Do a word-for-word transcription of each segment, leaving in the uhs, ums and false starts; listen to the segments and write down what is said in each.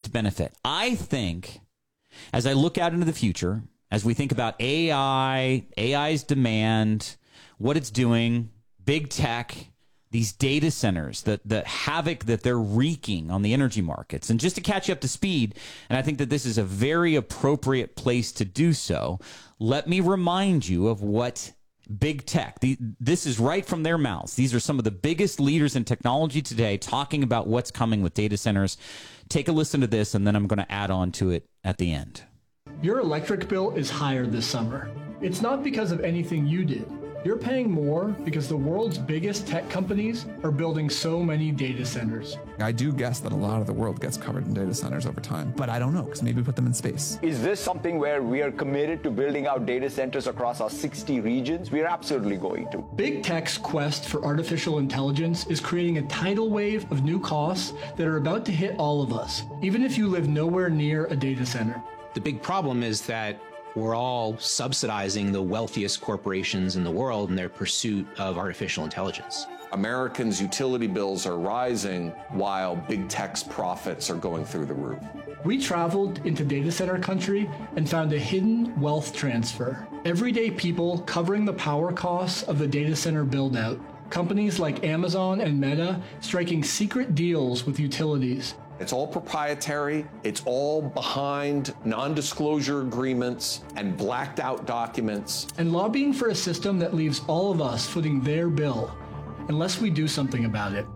biggest benefit? I think as I look out into the future, as we think about A I, A I's demand, what it's doing, big tech, these data centers, the, the havoc that they're wreaking on the energy markets. And just to catch you up to speed, and I think that this is a very appropriate place to do so, let me remind you of what big tech, the, this is right from their mouths. These are some of the biggest leaders in technology today talking about what's coming with data centers. Take a listen to this, and then I'm going to add on to it at the end. Your electric bill is higher this summer. It's not because of anything you did. You're paying more because the world's biggest tech companies are building so many data centers. I do guess that a lot of the world gets covered in data centers over time, but I don't know, because maybe we put them in space. Is this something where we are committed to building out data centers across our sixty regions? We are absolutely going to. Big tech's quest for artificial intelligence is creating a tidal wave of new costs that are about to hit all of us, even if you live nowhere near a data center. The big problem is that we're all subsidizing the wealthiest corporations in the world in their pursuit of artificial intelligence. Americans' utility bills are rising while big tech's profits are going through the roof. We traveled into data center country and found a hidden wealth transfer. Everyday people covering the power costs of the data center build-out. Companies like Amazon and Meta striking secret deals with utilities. It's all proprietary. It's all behind non-disclosure agreements and blacked out documents. And lobbying for a system that leaves all of us footing their bill, unless we do something about it.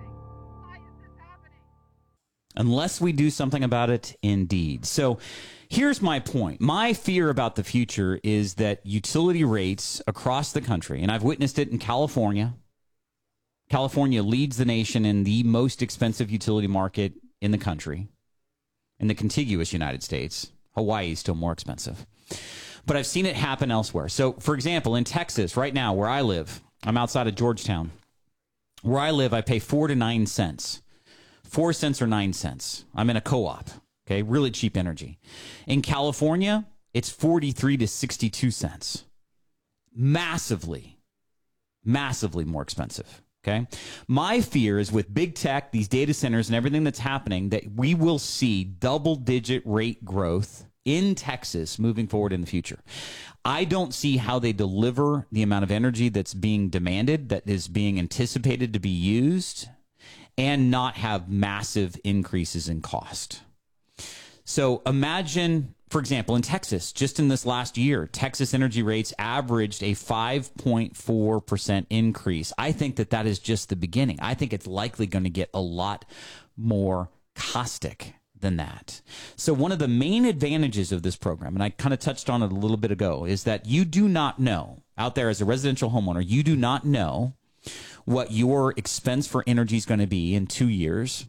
Unless we do something about it, indeed. So here's my point. My fear about the future is that utility rates across the country, and I've witnessed it in California. California leads the nation in the most expensive utility market in the country, in the contiguous United States. Hawaii is still more expensive. But I've seen it happen elsewhere. So, for example, in Texas, right now, where I live, I'm outside of Georgetown. Where I live, I pay four to nine cents. Four cents or nine cents. I'm in a co-op, okay? Really cheap energy. In California, it's forty-three to sixty-two cents. Massively, massively more expensive. Okay. My fear is with big tech, these data centers and everything that's happening, that we will see double digit rate growth in Texas moving forward in the future. I don't see how they deliver the amount of energy that's being demanded, that is being anticipated to be used, and not have massive increases in cost. So imagine, for example, in Texas, just in this last year, Texas energy rates averaged a five point four percent increase. I think that that is just the beginning. I think it's likely going to get a lot more caustic than that. So one of the main advantages of this program, and I kind of touched on it a little bit ago, is that you do not know, out there as a residential homeowner, you do not know what your expense for energy is going to be in two years,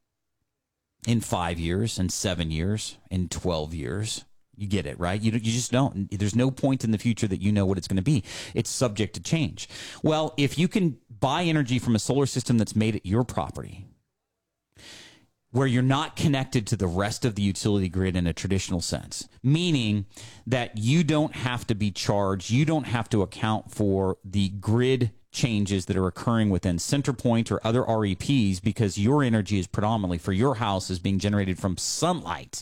in five years, in seven years, in twelve years. You get it, right? You, you just don't. There's no point in the future that you know what it's going to be. It's subject to change. Well, if you can buy energy from a solar system that's made at your property, where you're not connected to the rest of the utility grid in a traditional sense, meaning that you don't have to be charged, you don't have to account for the grid changes that are occurring within CenterPoint or other R E Ps, because your energy is predominantly for your house is being generated from sunlight.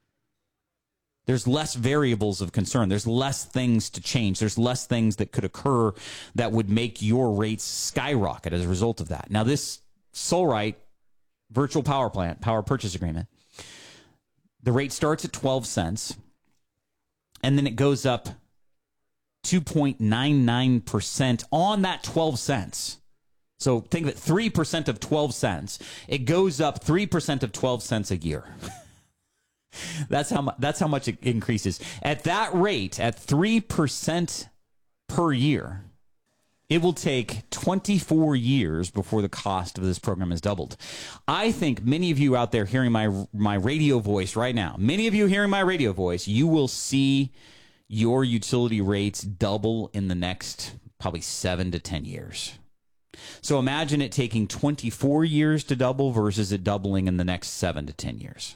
There's less variables of concern. There's less things to change. There's less things that could occur that would make your rates skyrocket as a result of that. Now, this Solrite virtual power plant, power purchase agreement, the rate starts at twelve cents, and then it goes up two point nine nine percent on that twelve cents. So think of it, three percent of twelve cents. It goes up three percent of twelve cents a year. That's how much, that's how much it increases. At that rate, at three percent per year, it will take twenty-four years before the cost of this program is doubled. I think many of you out there hearing my my radio voice right now, many of you hearing my radio voice, you will see your utility rates double in the next probably seven to ten years. So imagine it taking twenty-four years to double versus it doubling in the next seven to ten years.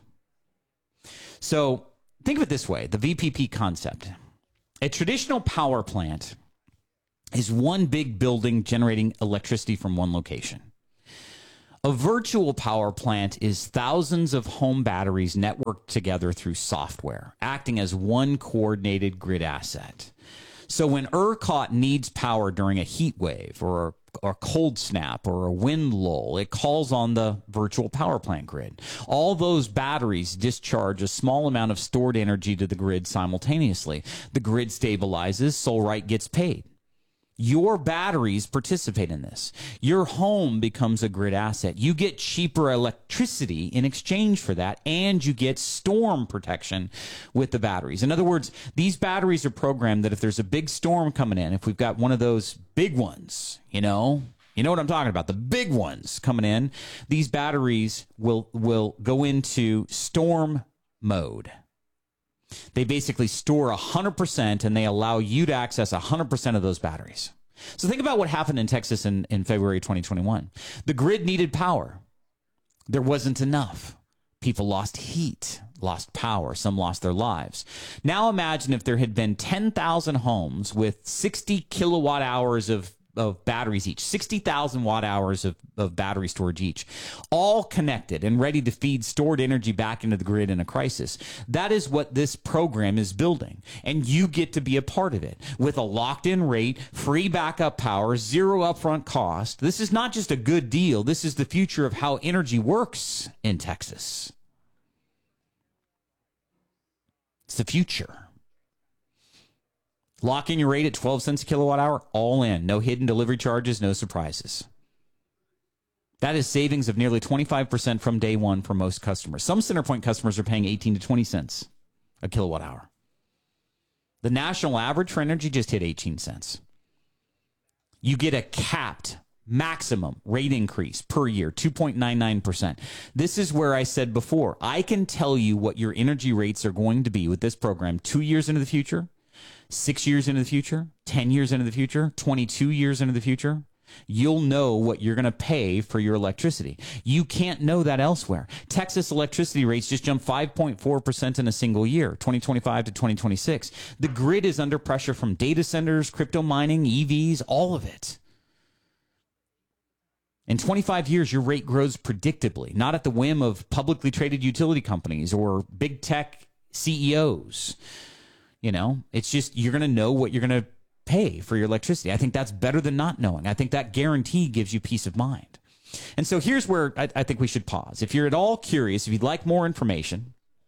So think of it this way, the V P P concept. A traditional power plant is one big building generating electricity from one location. A virtual power plant is thousands of home batteries networked together through software, acting as one coordinated grid asset. So when ERCOT needs power during a heat wave or a, or a cold snap or a wind lull, it calls on the virtual power plant grid. All those batteries discharge a small amount of stored energy to the grid simultaneously. The grid stabilizes, Solrite gets paid. Your batteries participate in this. Your home becomes a grid asset. You get cheaper electricity in exchange for that, and you get storm protection with the batteries. In other words, these batteries are programmed that if there's a big storm coming in, if we've got one of those big ones, you know, you know what I'm talking about, the big ones coming in, these batteries will will go into storm mode. They basically store one hundred percent and they allow you to access one hundred percent of those batteries. So think about what happened in Texas in, in February twenty twenty-one. The grid needed power. There wasn't enough. People lost heat, lost power. Some lost their lives. Now imagine if there had been ten thousand homes with sixty kilowatt hours of of batteries each, sixty thousand watt hours of, of battery storage each, all connected and ready to feed stored energy back into the grid in a crisis. That is what this program is building. And you get to be a part of it with a locked-in rate, free backup power, zero upfront cost. This is not just a good deal. This is the future of how energy works in Texas. It's the future. Lock in your rate at twelve cents a kilowatt hour, all in. No hidden delivery charges, no surprises. That is savings of nearly twenty-five percent from day one for most customers. Some CenterPoint customers are paying eighteen to twenty cents a kilowatt hour. The national average for energy just hit eighteen cents. You get a capped maximum rate increase per year, two point nine nine percent. This is where I said before, I can tell you what your energy rates are going to be with this program two years into the future, six years into the future, ten years into the future, twenty-two years into the future. You'll know what you're going to pay for your electricity. You can't know that elsewhere. Texas electricity rates just jumped five point four percent in a single year, twenty twenty-five to twenty twenty-six. The grid is under pressure from data centers, crypto mining, E Vs, all of it. In twenty-five years, your rate grows predictably, not at the whim of publicly traded utility companies or big tech C E Os. You know, it's just you're going to know what you're going to pay for your electricity. I think that's better than not knowing. I think that guarantee gives you peace of mind. And so here's where I, I think we should pause. If you're at all curious, if you'd like more information,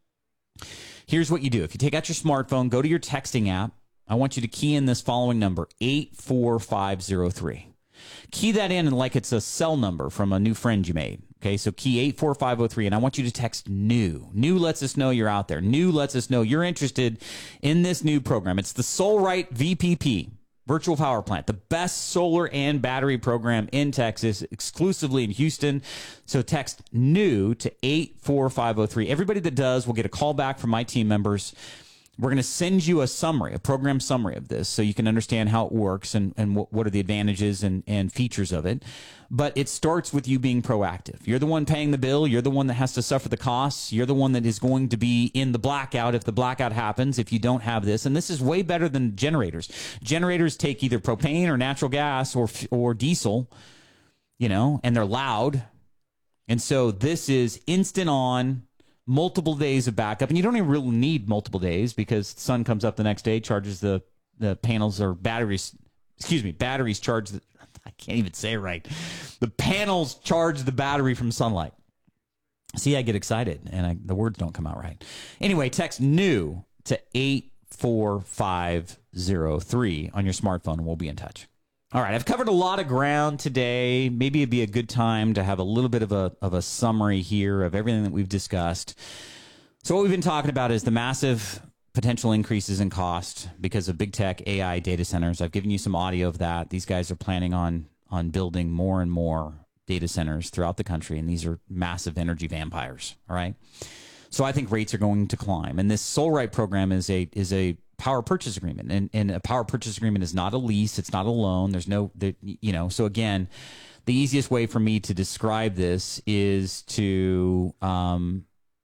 here's what you do. If you take out your smartphone, go to your texting app. I want you to key in this following number, eight four five zero three. Key that in and like it's a cell number from a new friend you made. Okay, so key eight four five zero three, and I want you to text new. New lets us know you're out there. New lets us know you're interested in this new program. It's the Solrite V P P, Virtual Power Plant, the best solar and battery program in Texas, exclusively in Houston. So text new to eight four five zero three. Everybody that does will get a call back from my team members. We're going to send you a summary, a program summary of this so you can understand how it works and, and what, what are the advantages and, and features of it. But it starts with you being proactive. You're the one paying the bill. You're the one that has to suffer the costs. You're the one that is going to be in the blackout if the blackout happens, if you don't have this. And this is way better than generators. Generators take either propane or natural gas or or diesel, you know, and they're loud. And so this is instant on, multiple days of backup, and you don't even really need multiple days because the sun comes up the next day, charges the, the panels or batteries, excuse me, batteries charge the, I can't even say it right. The panels charge the battery from sunlight. See, I get excited and I, the words don't come out right. Anyway, text new to eight four five zero three on your smartphone and we'll be in touch. All right, I've covered a lot of ground today. Maybe it'd be a good time to have a little bit of a of a summary here of everything that we've discussed. So what we've been talking about is the massive potential increases in cost because of big tech, A I, data centers. I've given you some audio of that. These guys are planning on on building more and more data centers throughout the country, and these are massive energy vampires. All right, so I think rates are going to climb, and this Solrite program is a is a power purchase agreement, and, and a power purchase agreement is not a lease. It's not a loan. There's no, there, you know, so again, the easiest way for me to describe this is to um,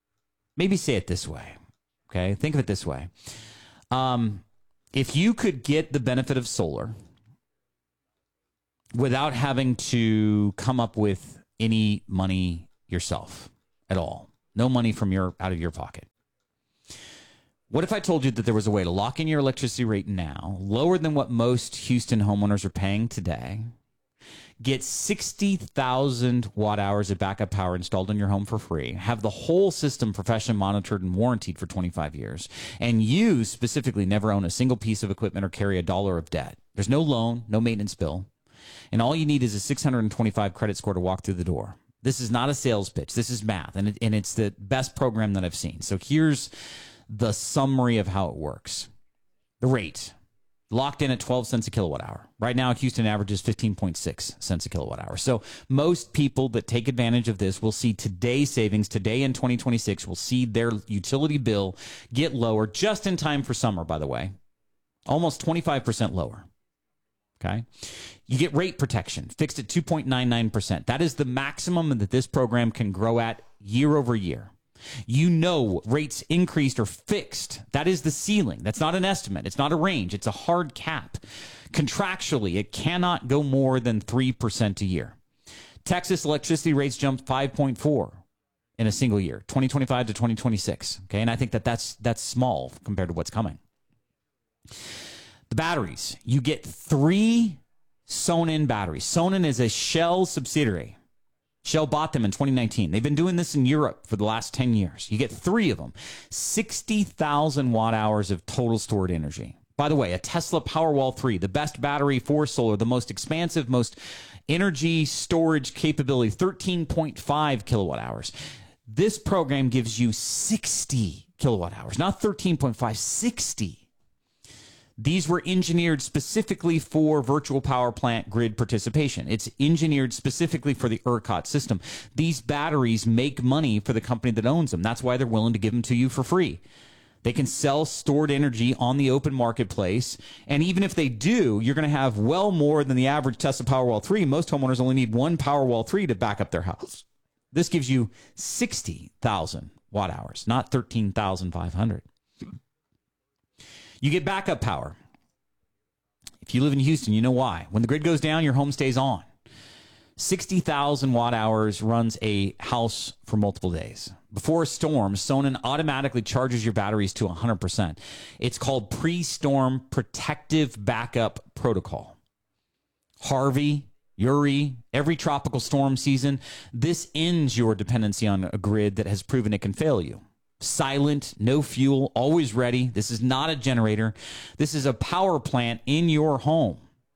maybe say it this way. Okay. Think of it this way. Um, if you could get the benefit of solar without having to come up with any money yourself at all. No money from your out of your pocket. What if I told you that there was a way to lock in your electricity rate now, lower than what most Houston homeowners are paying today, get sixty thousand watt hours of backup power installed in your home for free, have the whole system professionally monitored and warranted for twenty-five years, and you specifically never own a single piece of equipment or carry a dollar of debt? There's no loan, no maintenance bill, and all you need is a six hundred twenty-five credit score to walk through the door. This is not a sales pitch. This is math, and, it, and it's the best program that I've seen. So here's the summary of how it works. The rate, locked in at twelve cents a kilowatt hour. Right now, Houston averages fifteen point six cents a kilowatt hour. So most people that take advantage of this will see today's savings. Today in twenty twenty-six will see their utility bill get lower just in time for summer, by the way. Almost twenty-five percent lower. Okay. You get rate protection fixed at two point nine nine percent. That is the maximum that this program can grow at year over year. You know rates increased or fixed. That is the ceiling. That's not an estimate. It's not a range. It's a hard cap. Contractually, it cannot go more than three percent a year. Texas electricity rates jumped five point four in a single year, twenty twenty-five to twenty twenty-six. Okay, and I think that that's, that's small compared to what's coming. The batteries, you get three Sonnen batteries. Sonnen is a Shell subsidiary. Shell bought them in twenty nineteen. They've been doing this in Europe for the last ten years. You get three of them. sixty thousand watt hours of total stored energy. By the way, a Tesla Powerwall three, the best battery for solar, the most expansive, most energy storage capability, thirteen point five kilowatt hours. This program gives you sixty kilowatt hours, not thirteen point five, sixty. These were engineered specifically for virtual power plant grid participation. It's engineered specifically for the ERCOT system. These batteries make money for the company that owns them. That's why they're willing to give them to you for free. They can sell stored energy on the open marketplace. And even if they do, you're going to have well more than the average Tesla Powerwall three. Most homeowners only need one Powerwall three to back up their house. This gives you sixty thousand watt hours, not thirteen thousand five hundred. You get backup power. If you live in Houston, you know why. When the grid goes down, your home stays on. sixty thousand watt hours runs a house for multiple days. Before a storm, Sonnen automatically charges your batteries to one hundred percent. It's called pre-storm protective backup protocol. Harvey, Uri, every tropical storm season, this ends your dependency on a grid that has proven it can fail you. Silent, no fuel, always ready. This is not a generator. This is a power plant in your home.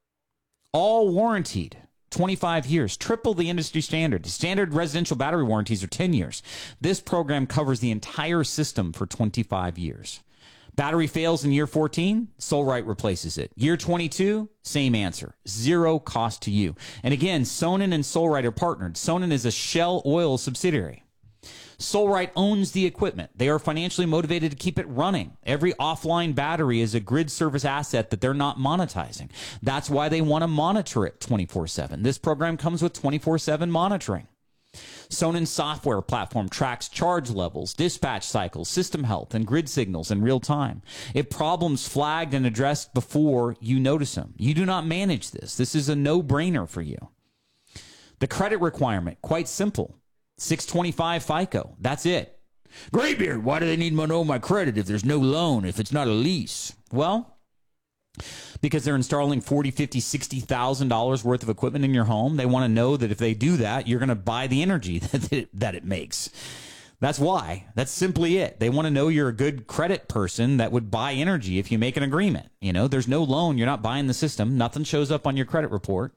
All warranted, twenty-five years, triple the industry standard. Standard residential battery warranties are ten years. This program covers the entire system for twenty-five years. Battery fails in year fourteen, Solrite replaces it. Year twenty-two, same answer. Zero cost to you. And again, Sonnen and Solrite are partnered. Sonnen is a Shell Oil subsidiary. Solrite owns the equipment. They are financially motivated to keep it running. Every offline battery is a grid service asset that they're not monetizing. That's why they want to monitor it twenty-four seven. This program comes with twenty-four seven monitoring. Sonnen's software platform tracks charge levels, dispatch cycles, system health, and grid signals in real time. If problems flagged and addressed before you notice them. You do not manage this. This is a no-brainer for you. The credit requirement, quite simple. six twenty-five FICO. That's it. Graybeard, why do they need to know my credit if there's no loan, if it's not a lease? Well, because they're installing forty, fifty, sixty thousand dollars worth of equipment in your home. They want to know that if they do that, you're going to buy the energy that it, that it makes. That's why. That's simply it. They want to know you're a good credit person that would buy energy if you make an agreement. You know, there's no loan. You're not buying the system. Nothing shows up on your credit report.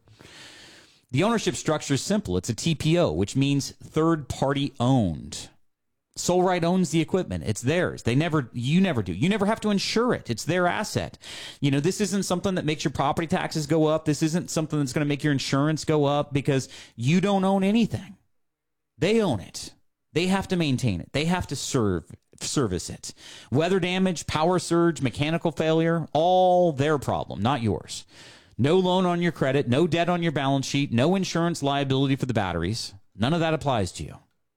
The ownership structure is simple. It's a T P O, which means third-party owned. Solrite owns the equipment. It's theirs. They never, you never do. You never have to insure it. It's their asset. You know, this isn't something that makes your property taxes go up. This isn't something that's going to make your insurance go up because you don't own anything. They own it. They have to maintain it. They have to serve, service it. Weather damage, power surge, mechanical failure, all their problem, not yours. No loan on your credit, no debt on your balance sheet, no insurance liability for the batteries. None of that applies to you.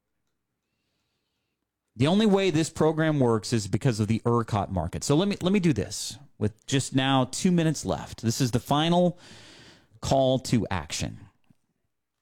The only way this program works is because of the ERCOT market. So let me let me do this with just now two minutes left. This is the final call to action.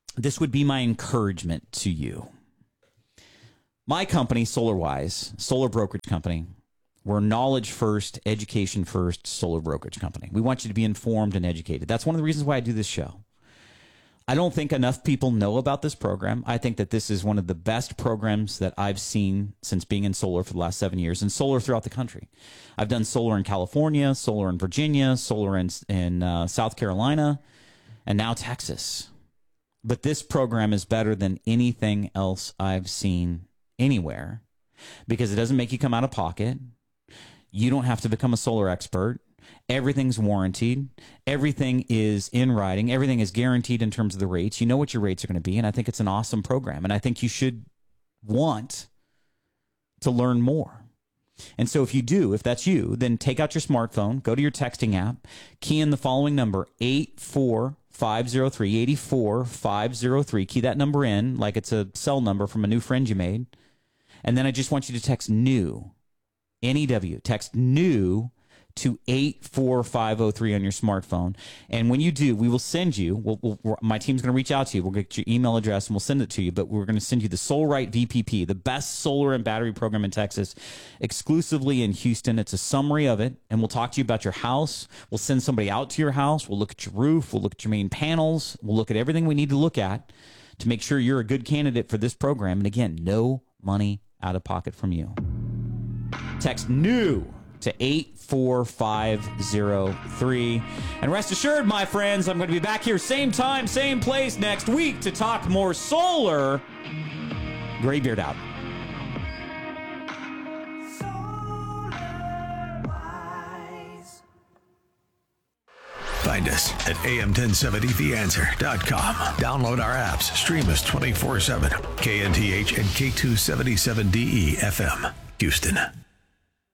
this would be my encouragement to you. My company, SolarWise, solar brokerage company, we're knowledge first, education first solar brokerage company. We want you to be informed and educated. That's one of the reasons why I do this show. I don't think enough people know about this program. I think that this is one of the best programs that I've seen since being in solar for the last seven years, and solar throughout the country. I've done solar in California, solar in Virginia, solar in, in uh, South Carolina, and now Texas. But this program is better than anything else I've seen anywhere because it doesn't make you come out of pocket. You don't have to become a solar expert. Everything's warranted. Everything is in writing. Everything is guaranteed in terms of the rates. You know what your rates are going to be, and I think it's an awesome program, and I think you should want to learn more. And so if you do, if that's you, then take out your smartphone, go to your texting app, key in the following number, eight four five zero three, eight four five zero three. Key that number in like it's a cell number from a new friend you made. And then I just want you to text NEW, N E W, text NEW to eight four five zero three on your smartphone. And when you do, we will send you, we'll, we'll, my team's going to reach out to you. We'll get your email address and we'll send it to you. But we're going to send you the SolRite V P P, the best solar and battery program in Texas, exclusively in Houston. It's a summary of it. And we'll talk to you about your house. We'll send somebody out to your house. We'll look at your roof. We'll look at your main panels. We'll look at everything we need to look at to make sure you're a good candidate for this program. And again, no money out of pocket from you. Text NEW to eight four five zero three. And rest assured, my friends, I'm going to be back here same time, same place next week to talk more solar. Graybeard out. Find us at A M ten seventy the answer dot com. Download our apps. Stream us twenty-four seven. K N T H and K two seventy-seven D E F M, Houston.